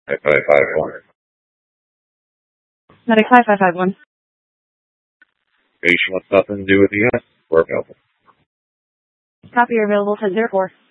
5551. Medic 5551. Patient wants nothing to do with the unit. We're available. Copy, you're available 10-4.